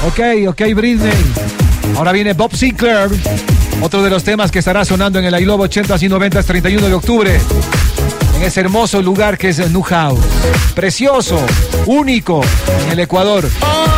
Ok, Britney. Ahora viene Bob Sinclair, otro de los temas que estará sonando en el I Love 80s y 90s 31 de octubre. En ese hermoso lugar que es New House. Precioso, único en el Ecuador.